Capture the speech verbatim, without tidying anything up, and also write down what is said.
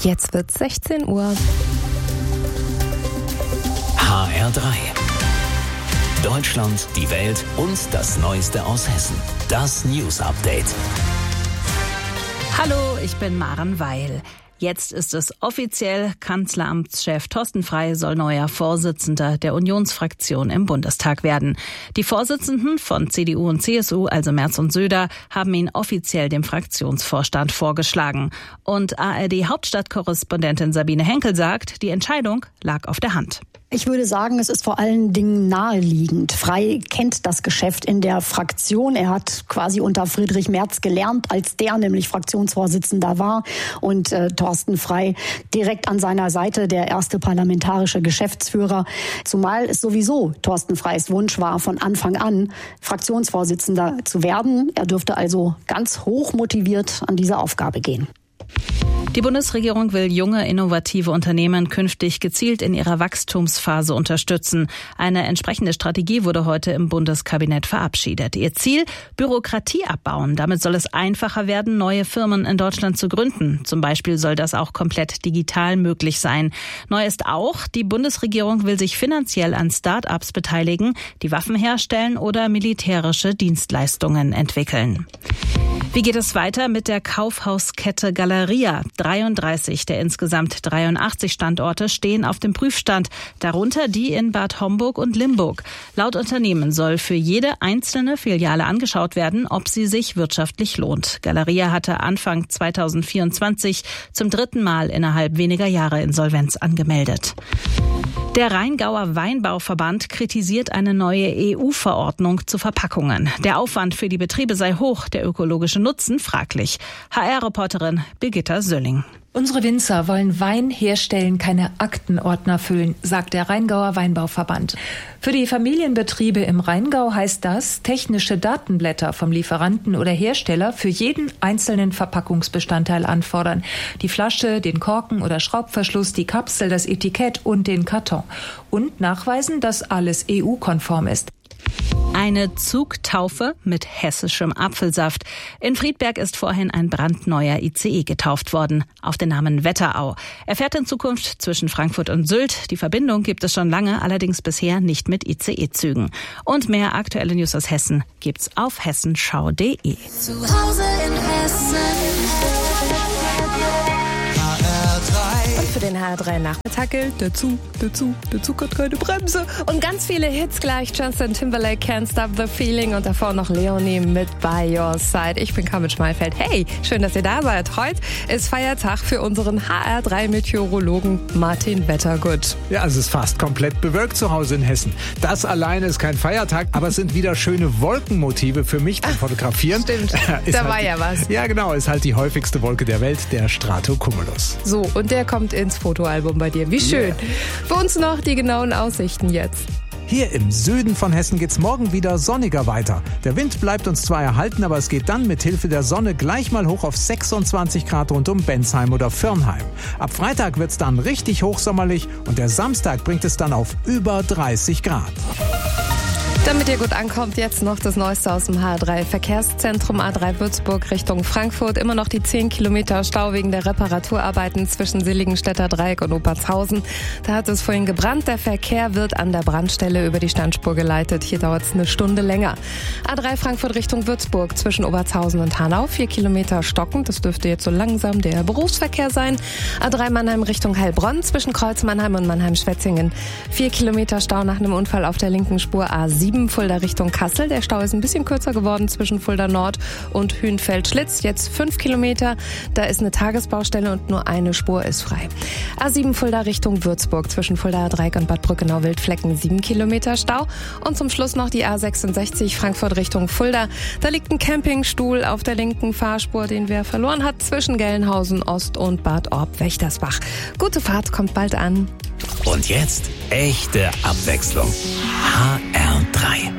Jetzt wird's sechzehn Uhr. H R drei. Deutschland, die Welt und das Neueste aus Hessen. Das News Update. Hallo, ich bin Maren Weil. Jetzt ist es offiziell, Kanzleramtschef Thorsten Frey soll neuer Vorsitzender der Unionsfraktion im Bundestag werden. Die Vorsitzenden von C D U und C S U, also Merz und Söder, haben ihn offiziell dem Fraktionsvorstand vorgeschlagen. Und A R D-Hauptstadtkorrespondentin Sabine Henkel sagt, die Entscheidung lag auf der Hand. Ich würde sagen, es ist vor allen Dingen naheliegend. Frey kennt das Geschäft in der Fraktion. Er hat quasi unter Friedrich Merz gelernt, als der nämlich Fraktionsvorsitzender war. Und äh, Thorsten Frey direkt an seiner Seite, der erste parlamentarische Geschäftsführer. Zumal es sowieso Thorsten Freys Wunsch war, von Anfang an Fraktionsvorsitzender zu werden. Er dürfte also ganz hoch motiviert an diese Aufgabe gehen. Die Bundesregierung will junge, innovative Unternehmen künftig gezielt in ihrer Wachstumsphase unterstützen. Eine entsprechende Strategie wurde heute im Bundeskabinett verabschiedet. Ihr Ziel: Bürokratie abbauen. Damit soll es einfacher werden, neue Firmen in Deutschland zu gründen. Zum Beispiel soll das auch komplett digital möglich sein. Neu ist auch, die Bundesregierung will sich finanziell an Start-ups beteiligen, die Waffen herstellen oder militärische Dienstleistungen entwickeln. Wie geht es weiter mit der Kaufhauskette Galeria? dreiunddreißig der insgesamt dreiundachtzig Standorte stehen auf dem Prüfstand, darunter die in Bad Homburg und Limburg. Laut Unternehmen soll für jede einzelne Filiale angeschaut werden, ob sie sich wirtschaftlich lohnt. Galeria hatte Anfang zweitausendvierundzwanzig zum dritten Mal innerhalb weniger Jahre Insolvenz angemeldet. Der Rheingauer Weinbauverband kritisiert eine neue E U-Verordnung zu Verpackungen. Der Aufwand für die Betriebe sei hoch, der ökologische Nutzen fraglich. H R-Reporterin Birgitta Sölling. Unsere Winzer wollen Wein herstellen, keine Aktenordner füllen, sagt der Rheingauer Weinbauverband. Für die Familienbetriebe im Rheingau heißt das, technische Datenblätter vom Lieferanten oder Hersteller für jeden einzelnen Verpackungsbestandteil anfordern. Die Flasche, den Korken oder Schraubverschluss, die Kapsel, das Etikett und den Karton. Und nachweisen, dass alles E U-konform ist. Eine Zugtaufe mit hessischem Apfelsaft. In Friedberg ist vorhin ein brandneuer I C E getauft worden, auf den Namen Wetterau. Er fährt in Zukunft zwischen Frankfurt und Sylt. Die Verbindung gibt es schon lange, allerdings bisher nicht mit I C E-Zügen. Und mehr aktuelle News aus Hessen gibt's auf hessenschau punkt de. Zu Hause in Hessen. Für den H R drei Nachmittag gilt, der Zug, der Zug, der Zug hat keine Bremse. Und ganz viele Hits gleich. Justin Timberlake, Can't Stop the Feeling und davor noch Leonie mit By Your Side. Ich bin Carmen Schmalfeld. Hey, schön, dass ihr da seid. Heute ist Feiertag für unseren H R drei Meteorologen Martin Wettergut. Ja, es ist fast komplett bewölkt zu Hause in Hessen. Das alleine ist kein Feiertag, aber es sind wieder schöne Wolkenmotive für mich zum Fotografieren. Stimmt, ist da halt war die, ja was. Ja, genau, ist halt die häufigste Wolke der Welt, der Stratocumulus. So, und der kommt ins Fotoalbum bei dir. Wie schön. Yeah. Für uns noch die genauen Aussichten jetzt. Hier im Süden von Hessen geht's morgen wieder sonniger weiter. Der Wind bleibt uns zwar erhalten, aber es geht dann mit Hilfe der Sonne gleich mal hoch auf sechsundzwanzig Grad rund um Bensheim oder Firnheim. Ab Freitag wird's dann richtig hochsommerlich und der Samstag bringt es dann auf über dreißig Grad. Damit ihr gut ankommt, jetzt noch das Neueste aus dem H R drei Verkehrszentrum A drei Würzburg Richtung Frankfurt. Immer noch die zehn Kilometer Stau wegen der Reparaturarbeiten zwischen Seligenstädter Dreieck und Obertshausen. Da hat es vorhin gebrannt. Der Verkehr wird an der Brandstelle über die Standspur geleitet. Hier dauert es eine Stunde länger. A drei Frankfurt Richtung Würzburg zwischen Obertshausen und Hanau. Vier Kilometer stockend. Das dürfte jetzt so langsam der Berufsverkehr sein. A drei Mannheim Richtung Heilbronn zwischen Kreuz Mannheim und Mannheim-Schwetzingen. Vier Kilometer Stau nach einem Unfall auf der linken Spur A sieben. Fulda Richtung Kassel. Der Stau ist ein bisschen kürzer geworden zwischen Fulda Nord und Hünfeld-Schlitz. Jetzt fünf Kilometer. Da ist eine Tagesbaustelle und nur eine Spur ist frei. A sieben Fulda Richtung Würzburg zwischen Fulda Dreieck und Bad Brückenau-Wildflecken sieben Kilometer Stau. Und zum Schluss noch die A sechsundsechzig Frankfurt Richtung Fulda. Da liegt ein Campingstuhl auf der linken Fahrspur, den wer verloren hat, zwischen Gelnhausen Ost und Bad Orb-Wächtersbach. Gute Fahrt, kommt bald an. Und jetzt echte Abwechslung. H R drei.